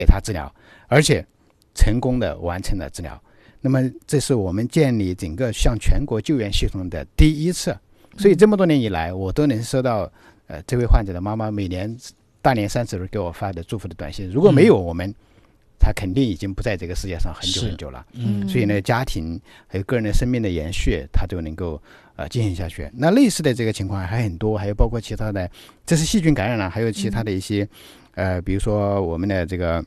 给他治疗，而且成功的完成了治疗。那么这是我们建立整个向全国救援系统的第一次，所以这么多年以来，我都能收到这位患者的妈妈每年大年30日给我发的祝福的短信。如果没有我们，他肯定已经不在这个世界上很久很久了。所以呢，家庭还有个人的生命的延续，他就能够进行下去。那类似的这个情况还很多，还有包括其他的，这是细菌感染了，还有其他的一些比如说我们的这个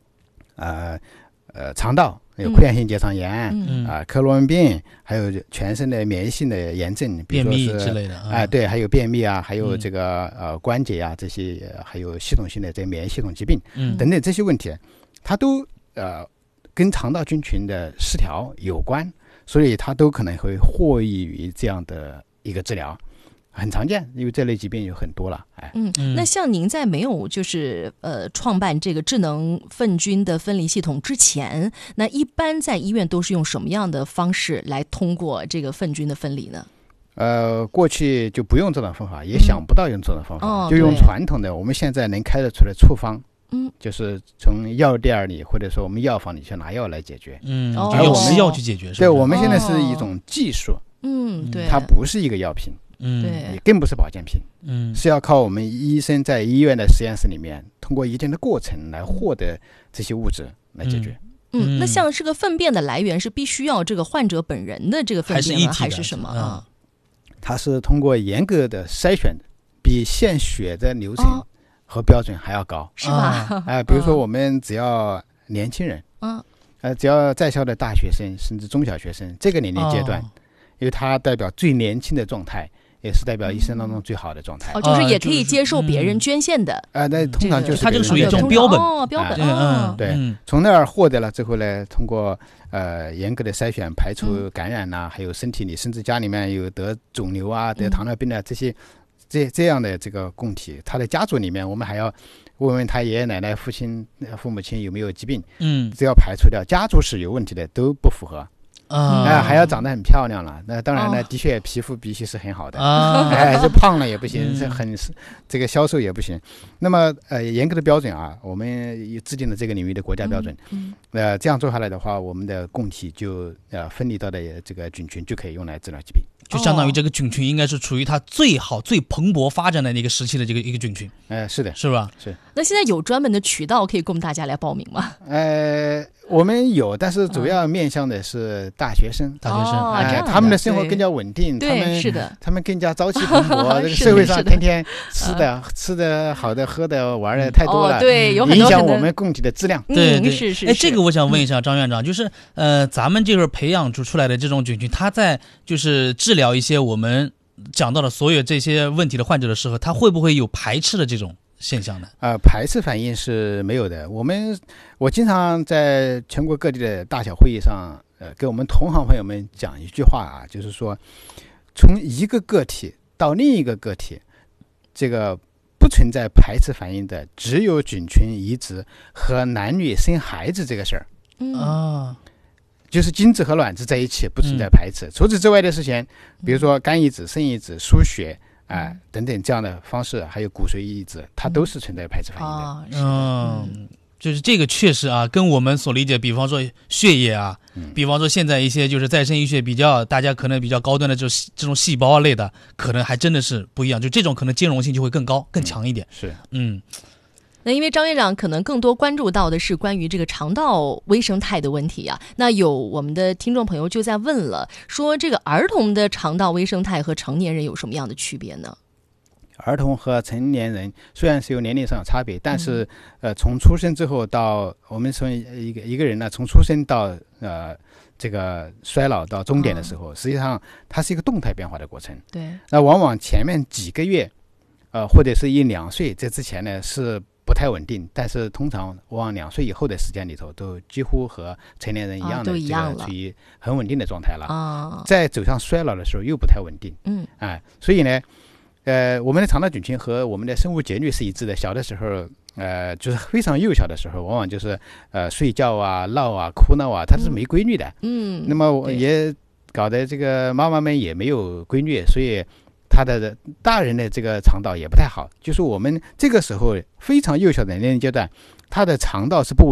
肠道有溃疡性结肠炎克罗恩病，还有全身的免疫性的炎症，比如说是便秘之类的对，还有便秘啊，还有这个关节啊这些，还有系统性的这个免疫系统疾病等等这些问题，它都跟肠道菌群的失调有关，所以它都可能会获益于这样的一个治疗。很常见，因为这类疾病有很多了。 那像您在没有就是创办这个智能粪菌的分离系统之前，那一般在医院都是用什么样的方式来通过这个粪菌的分离呢？ 过去就不用这种方法，也想不到用这种方法，就用传统的我们现在能开得出的处方，就是从药店里或者说我们药房里去拿药来解决。 就用吃药去解决。 对，我们现在是一种技术， 对， 它不是一个药品。也更不是保健品，是要靠我们医生在医院的实验室里面通过一定的过程来获得这些物质来解决。 那像这个粪便的来源是必须要这个患者本人的这个粪便还是什么它是通过严格的筛选，比献血的流程和标准还要高， 是吧？ 比如说我们只要年轻人，只要在校的大学生甚至中小学生这个年龄阶段，因为它代表最年轻的状态，也是代表一生当中最好的状态。 就是也可以接受别人捐献的。 那通常就是它就属于这种标本。 标本。 对，从那儿获得了之后呢，通过严格的筛选，排除感染呐，还有身体里甚至家里面有得肿瘤啊、得糖尿病的这些这样的这个供体，他的家族里面我们还要问问他爷爷奶奶、父母亲有没有疾病。只要排除掉家族史有问题的都不符合。还要长得很漂亮了，那当然呢，的确皮肤必须是很好的，这胖了也不行，这个消瘦也不行。那么严格的标准啊，我们制定了这个领域的国家标准，这样做下来的话，我们的供体就分离到的这个菌群就可以用来治疗疾病。 就相当于这个菌群应该是处于它最好最蓬勃发展的那个时期的一个菌群。 是的， 是吧？ 是。 那现在有专门的渠道可以供大家来报名吗？ 我们有，但是主要面向的是大学生，他们的生活更加稳定，他们更加朝气蓬勃。这个社会上天天吃的好的、喝的、玩的太多了，影响我们供体的质量。 对，这个我想问一下张院长，就是咱们就是培养出来的这种菌群，它在就是治疗一些我们讲到的所有这些问题的患者的时候，它会不会有排斥的这种现象呢？ 排斥反应是没有的。我经常在全国各地的大小会议上，跟我们同行朋友们讲一句话啊，就是说，从一个个体到另一个个体，这个不存在排斥反应的，只有菌群移植和男女生孩子这个事儿。就是精子和卵子在一起不存在排斥。除此之外的事情，比如说肝移植、肾移植、输血等等这样的方式，还有骨髓移植，它都是存在排斥反应的。 就是这个确实啊，跟我们所理解，比方说血液啊，比方说现在一些就是再生医学比较大家可能比较高端的这种细胞类的，可能还真的是不一样。就这种可能兼容性就会更高、更强一点。 是， 那因为张院长可能更多关注到的是关于这个肠道微生态的问题啊，那有我们的听众朋友就在问了，说这个儿童的肠道微生态和成年人有什么样的区别呢？ 儿童和成年人虽然是有年龄上有差别，但是从出生之后到我们说一个人呢，从出生到这个衰老到终点的时候，实际上它是一个动态变化的过程。 对， 那往往前面几个月或者是1-2岁这之前呢是不太稳定，但是通常往往2岁以后的时间里头都几乎和成年人一样的， 都一样了， 这个处于很稳定的状态了。在走向衰老的时候又不太稳定。所以呢我们的肠道菌群和我们的生物节律是一致的。小的时候就是非常幼小的时候，往往就是睡觉啊、闹啊、哭闹啊，它是没规律的。那么也搞得这个妈妈们也没有规律，所以他的大人的这个肠道也不太好。就是我们这个时候非常幼小的年龄阶段，他的肠道是不稳